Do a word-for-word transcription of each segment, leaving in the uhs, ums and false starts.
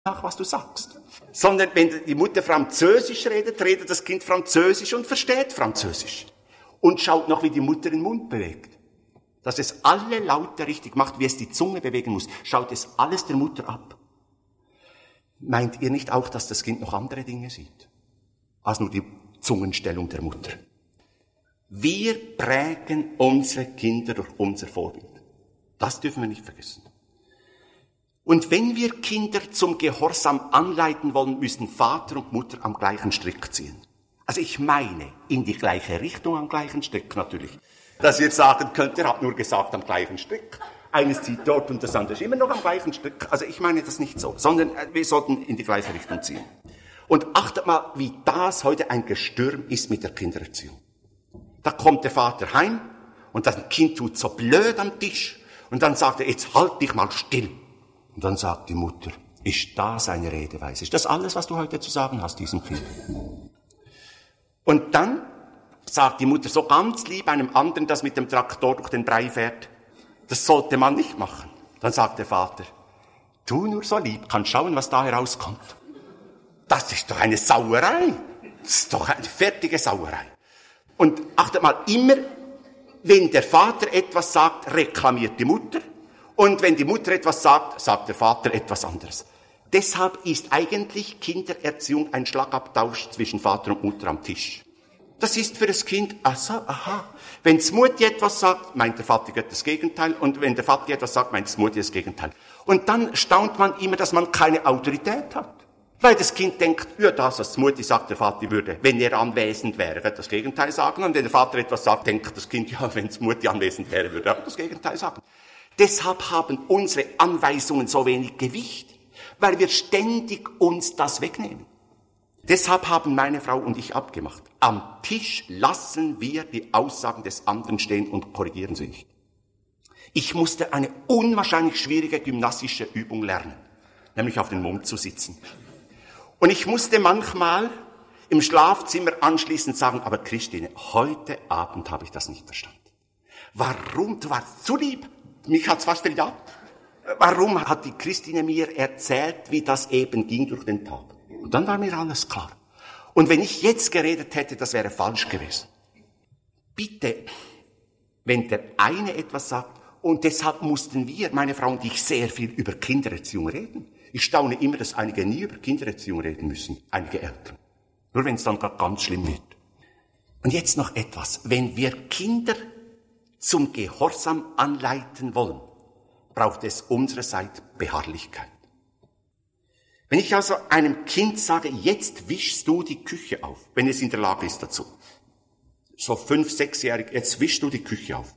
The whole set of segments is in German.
nach, was du sagst. Sondern wenn die Mutter Französisch redet, redet das Kind Französisch und versteht Französisch. Und schaut noch, wie die Mutter den Mund bewegt. Dass es alle Laute richtig macht, wie es die Zunge bewegen muss. Schaut es alles der Mutter ab. Meint ihr nicht auch, dass das Kind noch andere Dinge sieht, als nur die Zungenstellung der Mutter? Wir prägen unsere Kinder durch unser Vorbild. Das dürfen wir nicht vergessen. Und wenn wir Kinder zum Gehorsam anleiten wollen, müssen Vater und Mutter am gleichen Strick ziehen. Also ich meine, in die gleiche Richtung am gleichen Strick natürlich. Dass ihr sagen könnt, er hat nur gesagt am gleichen Strick. Eines zieht dort und das andere immer noch am gleichen Strick. Also ich meine das nicht so, sondern wir sollten in die gleiche Richtung ziehen. Und achtet mal, wie das heute ein Gestürm ist mit der Kindererziehung. Da kommt der Vater heim und das Kind tut so blöd am Tisch und dann sagt er, jetzt halt dich mal still. Und dann sagt die Mutter, ist das eine Redeweise? Ist das alles, was du heute zu sagen hast, diesem Kind? Und dann sagt die Mutter so ganz lieb einem anderen, das mit dem Traktor durch den Brei fährt, das sollte man nicht machen. Dann sagt der Vater, tu nur so lieb, kann schauen, was da herauskommt. Das ist doch eine Sauerei. Das ist doch eine fertige Sauerei. Und achtet mal, immer, wenn der Vater etwas sagt, reklamiert die Mutter. Und wenn die Mutter etwas sagt, sagt der Vater etwas anderes. Deshalb ist eigentlich Kindererziehung ein Schlagabtausch zwischen Vater und Mutter am Tisch. Das ist für das Kind, also, aha. Wenn das Mutti etwas sagt, meint der Vater das Gegenteil. Und wenn der Vater etwas sagt, meint das Mutti das Gegenteil. Und dann staunt man immer, dass man keine Autorität hat. Weil das Kind denkt, ja, das, was die Mutti sagt, der Vater würde, wenn er anwesend wäre, das Gegenteil sagen. Und wenn der Vater etwas sagt, denkt das Kind, ja, wenn die Mutti anwesend wäre, würde er auch das Gegenteil sagen. Deshalb haben unsere Anweisungen so wenig Gewicht, weil wir ständig uns das wegnehmen. Deshalb haben meine Frau und ich abgemacht. Am Tisch lassen wir die Aussagen des anderen stehen und korrigieren sie nicht. Ich musste eine unwahrscheinlich schwierige gymnastische Übung lernen, nämlich auf den Mund zu sitzen. Und ich musste manchmal im Schlafzimmer anschließend sagen, aber Christine, heute Abend habe ich das nicht verstanden. Warum? Du warst zu lieb. Mich hat's fast verjagt. Warum hat die Christine mir erzählt, wie das eben ging durch den Tag? Und dann war mir alles klar. Und wenn ich jetzt geredet hätte, das wäre falsch gewesen. Bitte, wenn der eine etwas sagt, und deshalb mussten wir, meine Frau und ich, sehr viel über Kindererziehung reden. Ich staune immer, dass einige nie über Kindererziehung reden müssen, einige Eltern. Nur wenn es dann ganz schlimm wird. Und jetzt noch etwas. Wenn wir Kinder zum Gehorsam anleiten wollen, braucht es unsererseits Beharrlichkeit. Wenn ich also einem Kind sage, jetzt wischst du die Küche auf, wenn es in der Lage ist dazu. So fünf-, sechsjährig, jetzt wischst du die Küche auf.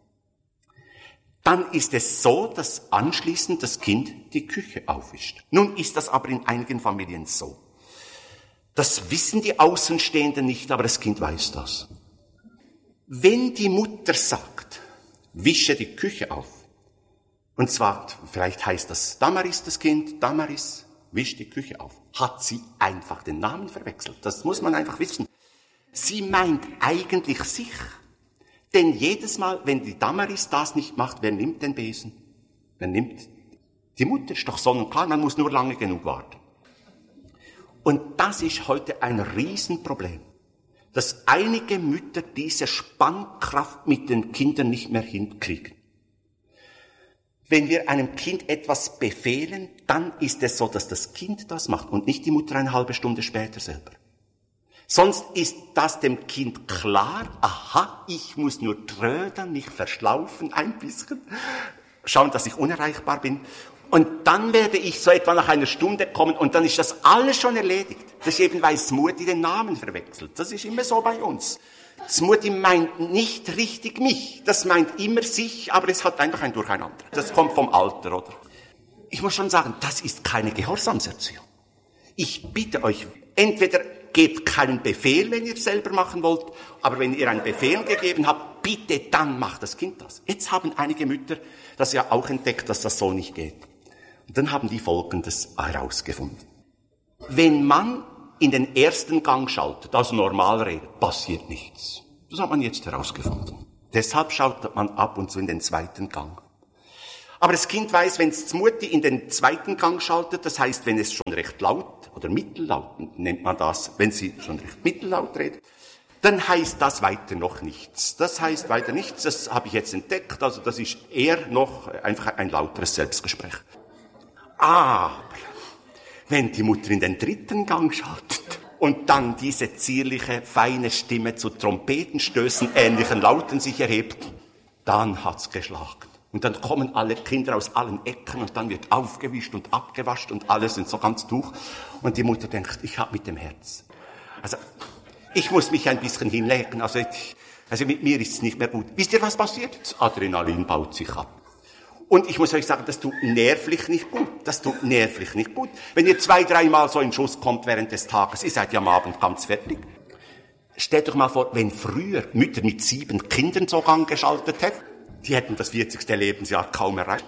Dann ist es so, dass anschließend das Kind die Küche aufwischt. Nun ist das aber in einigen Familien so. Das wissen die Außenstehenden nicht, aber das Kind weiß das. Wenn die Mutter sagt, wische die Küche auf, und zwar, vielleicht heißt das Damaris, das Kind, Damaris, wisch die Küche auf, hat sie einfach den Namen verwechselt. Das muss man einfach wissen. Sie meint eigentlich sich. Denn jedes Mal, wenn die Damaris das nicht macht, wer nimmt den Besen? Wer nimmt? Die Mutter, ist doch sonnenklar, man muss nur lange genug warten. Und das ist heute ein Riesenproblem, dass einige Mütter diese Spannkraft mit den Kindern nicht mehr hinkriegen. Wenn wir einem Kind etwas befehlen, dann ist es so, dass das Kind das macht und nicht die Mutter eine halbe Stunde später selber. Sonst ist das dem Kind klar, aha, ich muss nur trödeln, mich verschlaufen ein bisschen, schauen, dass ich unerreichbar bin. Und dann werde ich so etwa nach einer Stunde kommen und dann ist das alles schon erledigt. Das ist eben, weil das Mutti den Namen verwechselt. Das ist immer so bei uns. Das Mutti meint nicht richtig mich, das meint immer sich, aber es hat einfach ein Durcheinander. Das kommt vom Alter, oder? Ich muss schon sagen, das ist keine Gehorsamserziehung. Ich bitte euch, entweder gebt keinen Befehl, wenn ihr selber machen wollt, aber wenn ihr einen Befehl gegeben habt, bitte dann macht das Kind das. Jetzt haben einige Mütter das ja auch entdeckt, dass das so nicht geht. Und dann haben die Folgendes herausgefunden. Wenn man in den ersten Gang schaltet, also normal redet, passiert nichts. Das hat man jetzt herausgefunden. Deshalb schaltet man ab und zu in den zweiten Gang. Aber das Kind weiß, wenn es die Mutti in den zweiten Gang schaltet, das heißt, wenn es schon recht laut oder mittellaut nennt man das, wenn sie schon recht mittellaut redet, dann heißt das weiter noch nichts. Das heißt weiter nichts, das habe ich jetzt entdeckt, also das ist eher noch einfach ein lauteres Selbstgespräch. Aber wenn die Mutter in den dritten Gang schaltet und dann diese zierliche, feine Stimme zu Trompetenstößen ähnlichen Lauten sich erhebt, dann hat's geschlagen. Und dann kommen alle Kinder aus allen Ecken und dann wird aufgewischt und abgewascht und alle sind so ganz durch. Und die Mutter denkt, ich hab mit dem Herz. Also, ich muss mich ein bisschen hinlegen. Also, ich, also mit mir ist es nicht mehr gut. Wisst ihr, was passiert? Das Adrenalin baut sich ab. Und ich muss euch sagen, das tut nervlich nicht gut. Das tut nervlich nicht gut. Wenn ihr zwei, dreimal so in Schuss kommt während des Tages, ihr seid ja am Abend ganz fertig. Stellt euch mal vor, wenn früher Mütter mit sieben Kindern so geschaltet hätten, die hätten das vierzigste Lebensjahr kaum erreicht.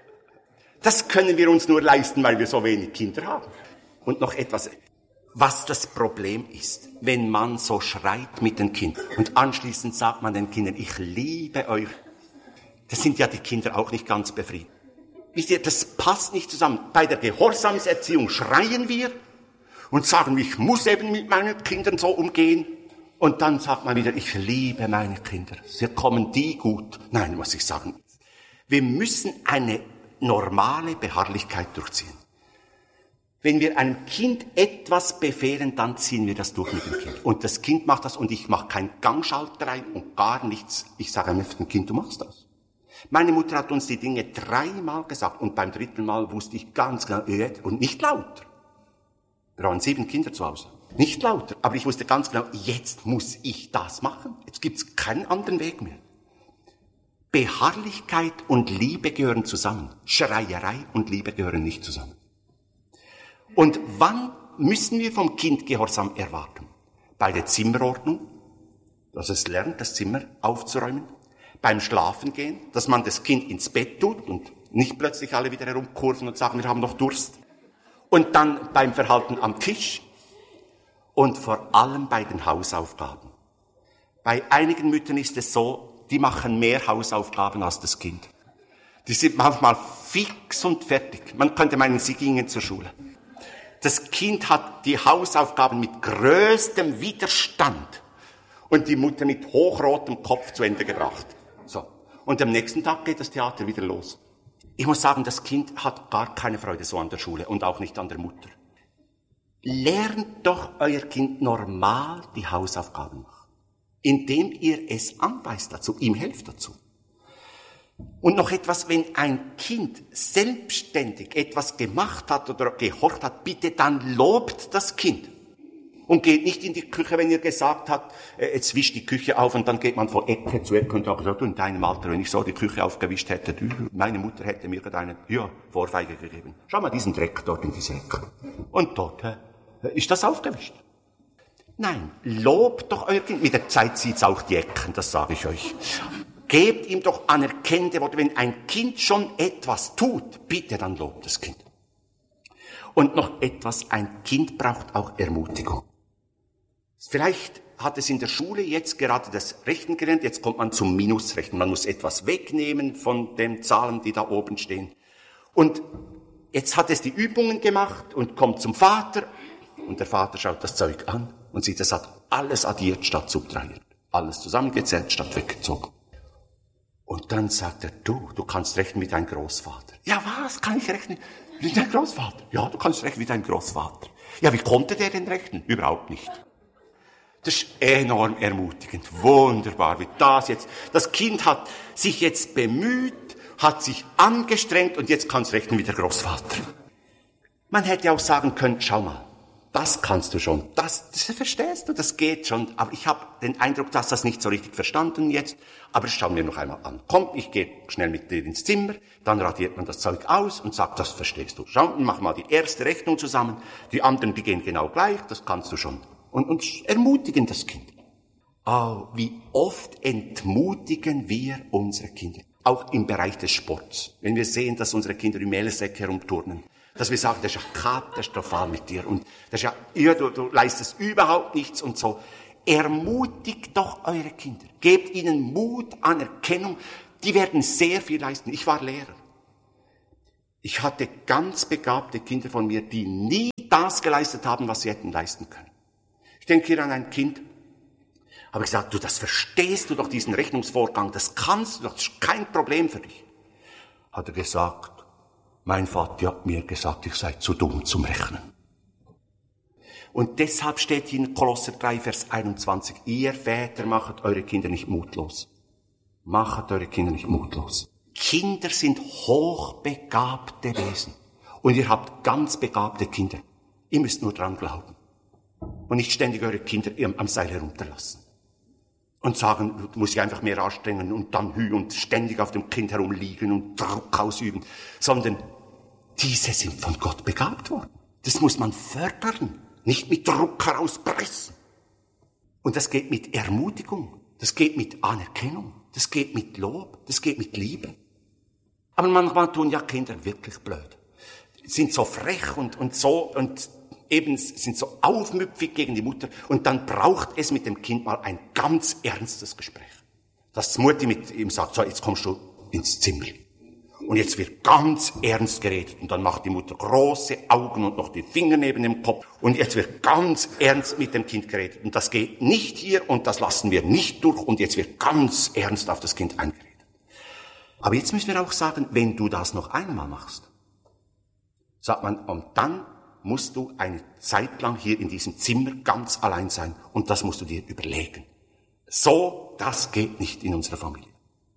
Das können wir uns nur leisten, weil wir so wenig Kinder haben. Und noch etwas, was das Problem ist, wenn man so schreit mit den Kindern und anschließend sagt man den Kindern, ich liebe euch. Das sind ja die Kinder auch nicht ganz befriedigt. Wisst ihr, das passt nicht zusammen. Bei der Gehorsamserziehung schreien wir und sagen, ich muss eben mit meinen Kindern so umgehen. Und dann sagt man wieder, ich liebe meine Kinder. Sie kommen die gut. Nein, muss ich sagen. Wir müssen eine normale Beharrlichkeit durchziehen. Wenn wir einem Kind etwas befehlen, dann ziehen wir das durch mit dem Kind. Und das Kind macht das und ich mache kein Gangschalter rein und gar nichts. Ich sage einfach dem Kind, du machst das. Meine Mutter hat uns die Dinge dreimal gesagt und beim dritten Mal wusste ich ganz genau, und nicht lauter. Wir waren sieben Kinder zu Hause. Nicht lauter, aber ich wusste ganz genau, jetzt muss ich das machen. Jetzt gibt's keinen anderen Weg mehr. Beharrlichkeit und Liebe gehören zusammen. Schreierei und Liebe gehören nicht zusammen. Und wann müssen wir vom Kind Gehorsam erwarten? Bei der Zimmerordnung, dass es lernt, das Zimmer aufzuräumen. Beim Schlafengehen, dass man das Kind ins Bett tut und nicht plötzlich alle wieder herumkurven und sagen, wir haben noch Durst. Und dann beim Verhalten am Tisch. Und vor allem bei den Hausaufgaben. Bei einigen Müttern ist es so, die machen mehr Hausaufgaben als das Kind. Die sind manchmal fix und fertig. Man könnte meinen, sie gingen zur Schule. Das Kind hat die Hausaufgaben mit größtem Widerstand und die Mutter mit hochrotem Kopf zu Ende gebracht. So. Und am nächsten Tag geht das Theater wieder los. Ich muss sagen, das Kind hat gar keine Freude so an der Schule und auch nicht an der Mutter. Lernt doch euer Kind normal die Hausaufgaben machen, indem ihr es anweist dazu, ihm helft dazu. Und noch etwas, wenn ein Kind selbstständig etwas gemacht hat oder gehorcht hat, bitte dann lobt das Kind. Und geht nicht in die Küche, wenn ihr gesagt habt, jetzt wischt die Küche auf und dann geht man von Ecke zu Ecke und sagt, du in deinem Alter, wenn ich so die Küche aufgewischt hätte, meine Mutter hätte mir eine ja, Vorfeige gegeben. Schau mal diesen Dreck dort in diese Ecke. Und dort, ist das aufgewischt? Nein, lobt doch euer Kind. Mit der Zeit zieht's auch die Ecken, das sage ich euch. Gebt ihm doch anerkennende Worte. Wenn ein Kind schon etwas tut, bitte dann lobt das Kind. Und noch etwas, ein Kind braucht auch Ermutigung. Vielleicht hat es in der Schule jetzt gerade das Rechnen gelernt, jetzt kommt man zum Minusrechnen. Man muss etwas wegnehmen von den Zahlen, die da oben stehen. Und jetzt hat es die Übungen gemacht und kommt zum Vater. Und der Vater schaut das Zeug an und sieht, es hat alles addiert statt subtrahiert. Alles zusammengezählt statt weggezogen. Und dann sagt er, du, du kannst rechnen wie dein Großvater. Ja, was? Kann ich rechnen wie dein Großvater? Ja, du kannst rechnen wie dein Großvater. Ja, wie konnte der denn rechnen? Überhaupt nicht. Das ist enorm ermutigend. Wunderbar, wie das jetzt. Das Kind hat sich jetzt bemüht, hat sich angestrengt und jetzt kann es rechnen wie der Großvater. Man hätte auch sagen können, schau mal, das kannst du schon, das, das verstehst du, das geht schon. Aber ich habe den Eindruck, dass das nicht so richtig verstanden jetzt. Aber das schauen wir noch einmal an. Komm, ich gehe schnell mit dir ins Zimmer, dann radiert man das Zeug aus und sagt, das verstehst du. Schau, mach mal die erste Rechnung zusammen. Die anderen, die gehen genau gleich, das kannst du schon. Und uns ermutigen das Kind. Oh, wie oft entmutigen wir unsere Kinder. Auch im Bereich des Sports. Wenn wir sehen, dass unsere Kinder im Mehlsäck herumturnen. Dass wir sagen, das ist ja katastrophal mit dir. Und das ist ja, ja du, du leistest überhaupt nichts und so. Ermutigt doch eure Kinder. Gebt ihnen Mut, Anerkennung. Die werden sehr viel leisten. Ich war Lehrer. Ich hatte ganz begabte Kinder von mir, die nie das geleistet haben, was sie hätten leisten können. Ich denke hier an ein Kind, habe ich gesagt, du, das verstehst du doch, diesen Rechnungsvorgang, das kannst du doch, das ist kein Problem für dich. Hat er gesagt, mein Vater hat mir gesagt, ich sei zu dumm zum Rechnen. Und deshalb steht hier in Kolosser drei, Vers einundzwanzig, ihr Väter machet eure Kinder nicht mutlos. Machet eure Kinder nicht mutlos. Kinder sind hochbegabte Wesen. Und ihr habt ganz begabte Kinder. Ihr müsst nur dran glauben. Und nicht ständig eure Kinder am Seil herunterlassen. Und sagen, du musst dich einfach mehr anstrengen und dann hü und ständig auf dem Kind herumliegen und Druck ausüben. Sondern diese sind von Gott begabt worden. Das muss man fördern. Nicht mit Druck herauspressen. Und das geht mit Ermutigung. Das geht mit Anerkennung. Das geht mit Lob. Das geht mit Liebe. Aber manchmal tun ja Kinder wirklich blöd. Sind so frech und, und so, und eben sind so aufmüpfig gegen die Mutter. Und dann braucht es mit dem Kind mal ein ganz ernstes Gespräch. Dass Mutti mit ihm sagt, so, jetzt kommst du ins Zimmer. Und jetzt wird ganz ernst geredet. Und dann macht die Mutter große Augen und noch die Finger neben dem Kopf. Und jetzt wird ganz ernst mit dem Kind geredet. Und das geht nicht hier und das lassen wir nicht durch. Und jetzt wird ganz ernst auf das Kind eingeredet. Aber jetzt müssen wir auch sagen, wenn du das noch einmal machst, sagt man, und dann musst du eine Zeit lang hier in diesem Zimmer ganz allein sein. Und das musst du dir überlegen. So, das geht nicht in unserer Familie.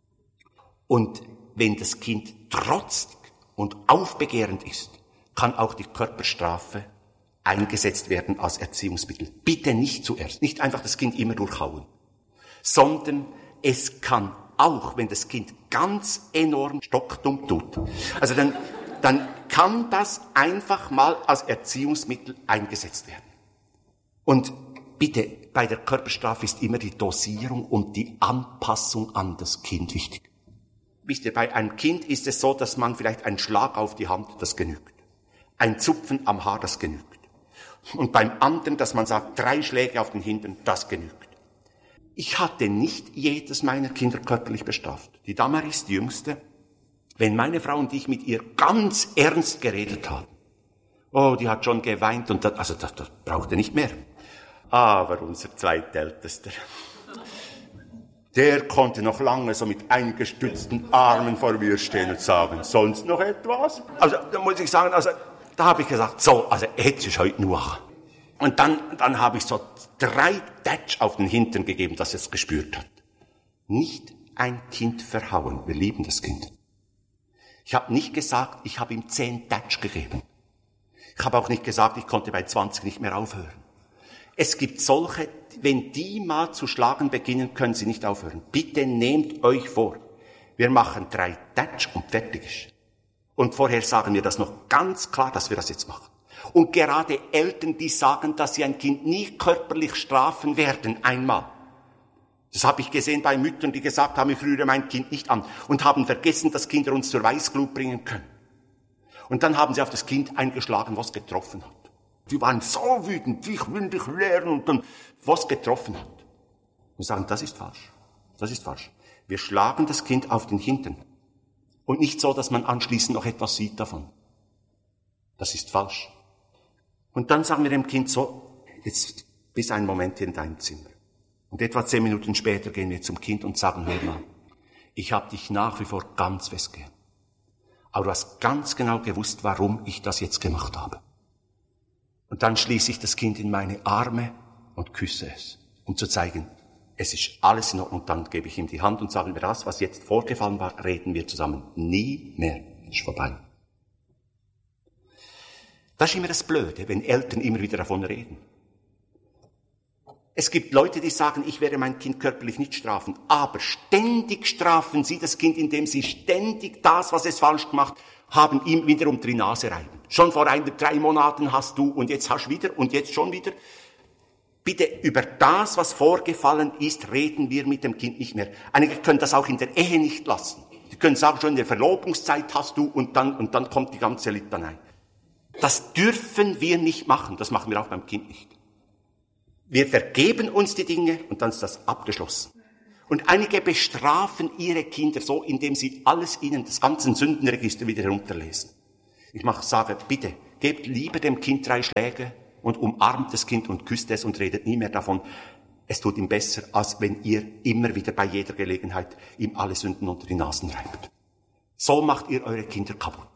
Und wenn das Kind trotzig und aufbegehrend ist, kann auch die Körperstrafe eingesetzt werden als Erziehungsmittel. Bitte nicht zuerst, nicht einfach das Kind immer durchhauen, sondern es kann auch, wenn das Kind ganz enorm stockdumm tut, also dann, dann kann das einfach mal als Erziehungsmittel eingesetzt werden. Und bitte, bei der Körperstrafe ist immer die Dosierung und die Anpassung an das Kind wichtig. Wisst ihr, bei einem Kind ist es so, dass man vielleicht einen Schlag auf die Hand, das genügt. Ein Zupfen am Haar, das genügt. Und beim anderen, dass man sagt, drei Schläge auf den Hintern, das genügt. Ich hatte nicht jedes meiner Kinder körperlich bestraft. Die Damaris, die Jüngste, wenn meine Frau und ich mit ihr ganz ernst geredet haben, oh, die hat schon geweint und das, also das, das brauchte nicht mehr. Aber unser Zweitältester, der konnte noch lange so mit eingestützten Armen vor mir stehen und sagen, sonst noch etwas? Also, da muss ich sagen, also, da habe ich gesagt, so, also, jetzt ist heute nur. Und dann, dann habe ich so drei Tätsch auf den Hintern gegeben, dass er es gespürt hat. Nicht ein Kind verhauen. Wir lieben das Kind. Ich habe nicht gesagt, ich habe ihm zehn Tätsch gegeben. Ich habe auch nicht gesagt, ich konnte bei zwanzig nicht mehr aufhören. Es gibt solche, wenn die mal zu schlagen beginnen, können sie nicht aufhören. Bitte nehmt euch vor, wir machen drei Tätsch und fertig ist. Und vorher sagen wir das noch ganz klar, dass wir das jetzt machen. Und gerade Eltern, die sagen, dass sie ein Kind nie körperlich strafen werden, einmal. Das habe ich gesehen bei Müttern, die gesagt haben, ich rühre mein Kind nicht an und haben vergessen, dass Kinder uns zur Weißglut bringen können. Und dann haben sie auf das Kind eingeschlagen, was getroffen hat. Die waren so wütend, ich will dich lehren und dann was getroffen hat. Wir sagen, das ist falsch. Das ist falsch. Wir schlagen das Kind auf den Hintern. Und nicht so, dass man anschließend noch etwas sieht davon. Das ist falsch. Und dann sagen wir dem Kind so, jetzt bis einen Moment hier in deinem Zimmer. Und etwa zehn Minuten später gehen wir zum Kind und sagen, hör mal, ich habe dich nach wie vor ganz fest gern. Aber du hast ganz genau gewusst, warum ich das jetzt gemacht habe. Und dann schließe ich das Kind in meine Arme und küsse es, um zu zeigen, es ist alles in Ordnung. Und dann gebe ich ihm die Hand und sage mir, das, was jetzt vorgefallen war, reden wir zusammen. Nie mehr. Ist vorbei. Das ist immer das Blöde, wenn Eltern immer wieder davon reden. Es gibt Leute, die sagen, ich werde mein Kind körperlich nicht strafen, aber ständig strafen sie das Kind, indem sie ständig das, was es falsch gemacht haben, ihm wieder um die Nase reiben. Schon vor ein, drei Monaten hast du und jetzt hast du wieder und jetzt schon wieder. Bitte, über das, was vorgefallen ist, reden wir mit dem Kind nicht mehr. Einige können das auch in der Ehe nicht lassen. Die können sagen, schon in der Verlobungszeit hast du und dann, und dann kommt die ganze Litanei. Das dürfen wir nicht machen. Das machen wir auch beim Kind nicht. Wir vergeben uns die Dinge und dann ist das abgeschlossen. Und einige bestrafen ihre Kinder so, indem sie alles ihnen, das ganze Sündenregister wieder herunterlesen. Ich mach, sage, bitte, gebt lieber dem Kind drei Schläge und umarmt das Kind und küsst es und redet nie mehr davon. Es tut ihm besser, als wenn ihr immer wieder bei jeder Gelegenheit ihm alle Sünden unter die Nasen reibt. So macht ihr eure Kinder kaputt.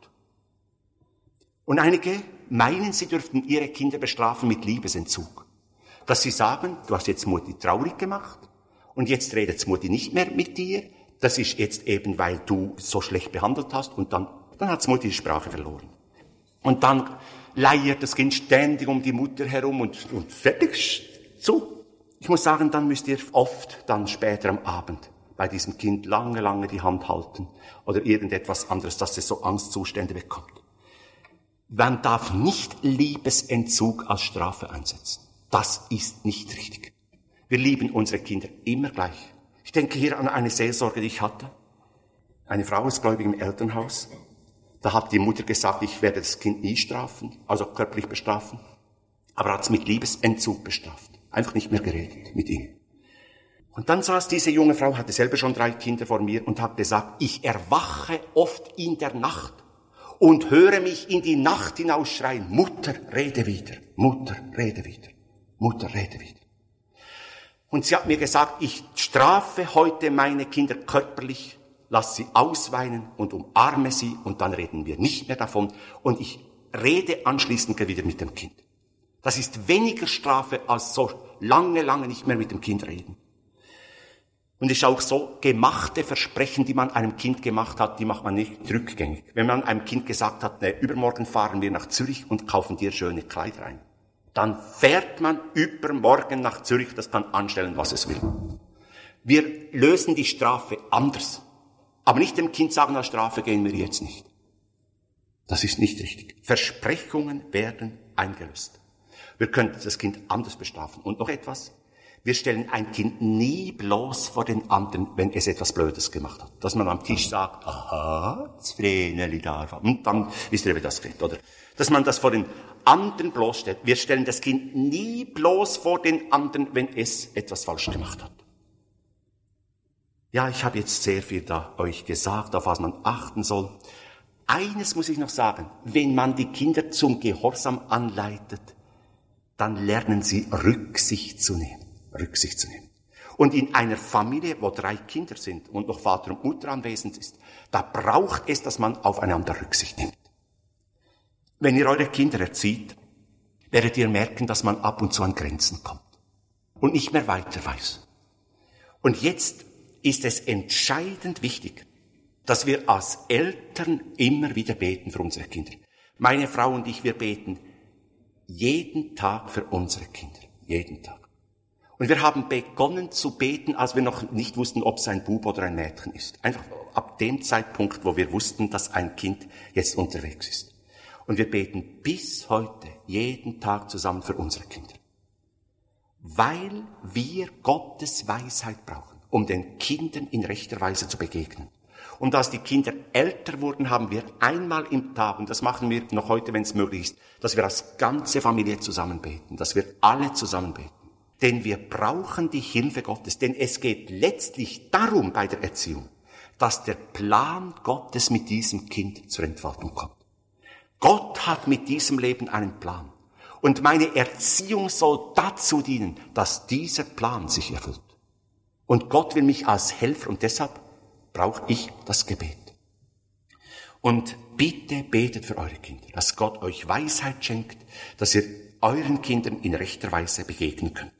Und einige meinen, sie dürften ihre Kinder bestrafen mit Liebesentzug. Dass sie sagen, du hast jetzt Mutti traurig gemacht und jetzt redet Mutti nicht mehr mit dir. Das ist jetzt eben, weil du so schlecht behandelt hast und dann, dann hat Mutti die Sprache verloren. Und dann leiert das Kind ständig um die Mutter herum und, und fertig zu. Ich muss sagen, dann müsst ihr oft dann später am Abend bei diesem Kind lange, lange die Hand halten oder irgendetwas anderes, dass es so Angstzustände bekommt. Man darf nicht Liebesentzug als Strafe einsetzen. Das ist nicht richtig. Wir lieben unsere Kinder immer gleich. Ich denke hier an eine Seelsorge, die ich hatte. Eine Frau ist gläubig im Elternhaus. Da hat die Mutter gesagt, ich werde das Kind nie strafen, also körperlich bestrafen, aber hat es mit Liebesentzug bestraft. Einfach nicht mehr geredet mit ihm. Und dann saß diese junge Frau, hatte selber schon drei Kinder vor mir und hat gesagt, ich erwache oft in der Nacht und höre mich in die Nacht hinausschreien, Mutter, rede wieder, Mutter, rede wieder, Mutter, rede wieder. Und sie hat mir gesagt, ich strafe heute meine Kinder körperlich, lass sie ausweinen und umarme sie und dann reden wir nicht mehr davon und ich rede anschließend wieder mit dem Kind. Das ist weniger Strafe als so lange, lange nicht mehr mit dem Kind reden. Und es ist auch so, gemachte Versprechen, die man einem Kind gemacht hat, die macht man nicht rückgängig. Wenn man einem Kind gesagt hat, ne, übermorgen fahren wir nach Zürich und kaufen dir schöne Kleider ein, dann fährt man übermorgen nach Zürich, das kann anstellen, was es will. Wir lösen die Strafe anders. Aber nicht dem Kind sagen, als Strafe gehen wir jetzt nicht. Das ist nicht richtig. Versprechungen werden eingelöst. Wir können das Kind anders bestrafen. Und noch etwas. Wir stellen ein Kind nie bloß vor den anderen, wenn es etwas Blödes gemacht hat. Dass man am Tisch sagt, aha, das Vreneli da. Und dann wisst ihr, wie das geht, oder? Dass man das vor den anderen bloßstellt. Wir stellen das Kind nie bloß vor den anderen, wenn es etwas falsch gemacht hat. Ja, ich habe jetzt sehr viel da euch gesagt, auf was man achten soll. Eines muss ich noch sagen. Wenn man die Kinder zum Gehorsam anleitet, dann lernen sie Rücksicht zu nehmen. Rücksicht zu nehmen. Und in einer Familie, wo drei Kinder sind und noch Vater und Mutter anwesend ist, da braucht es, dass man aufeinander Rücksicht nimmt. Wenn ihr eure Kinder erzieht, werdet ihr merken, dass man ab und zu an Grenzen kommt und nicht mehr weiter weiß. Und jetzt ist es entscheidend wichtig, dass wir als Eltern immer wieder beten für unsere Kinder. Meine Frau und ich, wir beten jeden Tag für unsere Kinder. Jeden Tag. Und wir haben begonnen zu beten, als wir noch nicht wussten, ob es ein Bub oder ein Mädchen ist. Einfach ab dem Zeitpunkt, wo wir wussten, dass ein Kind jetzt unterwegs ist. Und wir beten bis heute jeden Tag zusammen für unsere Kinder. Weil wir Gottes Weisheit brauchen, um den Kindern in rechter Weise zu begegnen. Und als die Kinder älter wurden, haben wir einmal im Tag, und das machen wir noch heute, wenn es möglich ist, dass wir als ganze Familie zusammen beten, dass wir alle zusammen beten. Denn wir brauchen die Hilfe Gottes, denn es geht letztlich darum bei der Erziehung, dass der Plan Gottes mit diesem Kind zur Entfaltung kommt. Gott hat mit diesem Leben einen Plan. Und meine Erziehung soll dazu dienen, dass dieser Plan sich erfüllt. Und Gott will mich als Helfer und deshalb brauche ich das Gebet. Und bitte betet für eure Kinder, dass Gott euch Weisheit schenkt, dass ihr euren Kindern in rechter Weise begegnen könnt.